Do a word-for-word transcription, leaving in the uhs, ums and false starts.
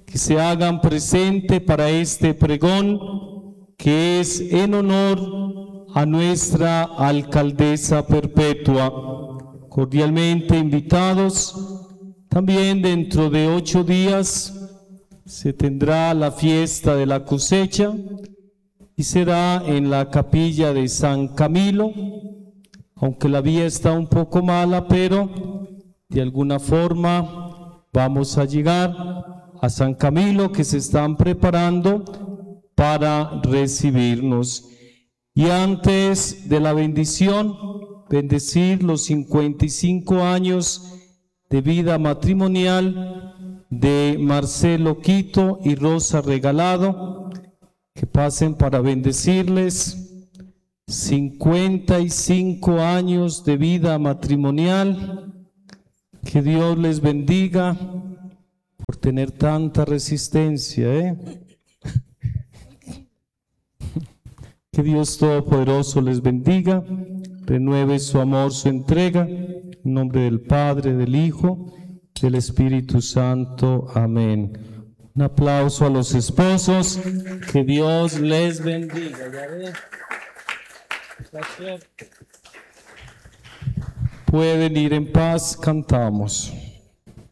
que se hagan presente para este pregón, que es en honor a nuestra alcaldesa perpetua. Cordialmente invitados. También dentro de ocho días se tendrá la fiesta de la cosecha y será en la capilla de San Camilo, aunque la vía está un poco mala, pero de alguna forma vamos a llegar a San Camilo, que se están preparando para recibirnos. Y antes de la bendición, bendecir los cincuenta y cinco años de vida matrimonial de Marcelo Quito y Rosa Regalado, que pasen para bendecirles. cincuenta y cinco años de vida matrimonial, que Dios les bendiga por tener tanta resistencia, ¿eh? Que Dios Todopoderoso les bendiga, renueve su amor, su entrega, en nombre del Padre, del Hijo, del Espíritu Santo. Amén. Un aplauso a los esposos, que Dios les bendiga. Pueden ir en paz, cantamos.